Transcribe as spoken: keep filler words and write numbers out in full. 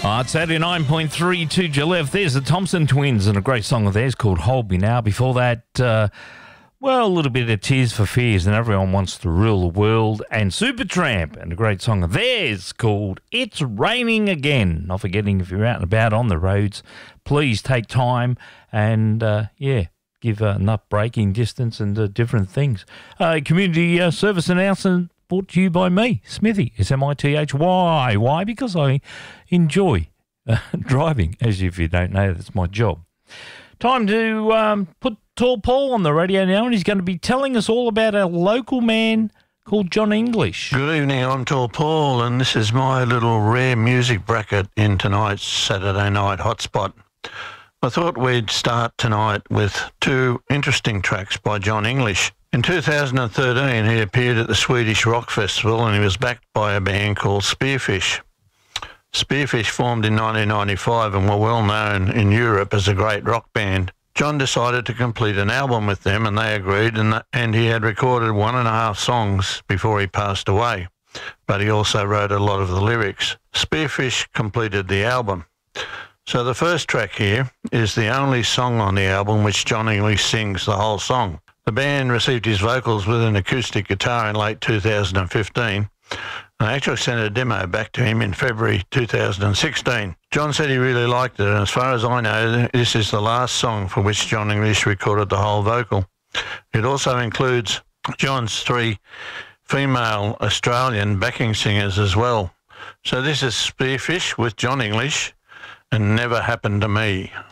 Oh, it's eighty-nine point three to your left. There's the Thompson Twins and a great song of theirs called Hold Me Now. Before that, uh, well, a little bit of Tears for Fears and Everyone Wants to Rule the World, and Supertramp and a great song of theirs called It's Raining Again. Not forgetting, if you're out and about on the roads, please take time and, uh, yeah, give uh, enough braking distance and uh, different things. Uh, community uh, service announcement brought to you by me, Smithy, S M I T H Y. Why? Because I enjoy uh, driving, as if you don't know, that's my job. Time to um, put Tall Paul on the radio now, and he's going to be telling us all about a local man called John English. Good evening, I'm Tall Paul, and this is my little rare music bracket in tonight's Saturday night hotspot. I thought we'd start tonight with two interesting tracks by John English. In two thousand thirteen, he appeared at the Swedish Rock Festival, and he was backed by a band called Spearfish. Spearfish formed in nineteen ninety-five and were well known in Europe as a great rock band. John decided to complete an album with them, and they agreed, and, and he had recorded one and a half songs before he passed away. But he also wrote a lot of the lyrics. Spearfish completed the album. So the first track here is the only song on the album which John English sings the whole song. The band received his vocals with an acoustic guitar in late two thousand fifteen. I actually sent a demo back to him in February two thousand sixteen. John said he really liked it, and as far as I know, this is the last song for which John English recorded the whole vocal. It also includes John's three female Australian backing singers as well. So this is Spearfish with John English and Never Happened to Me.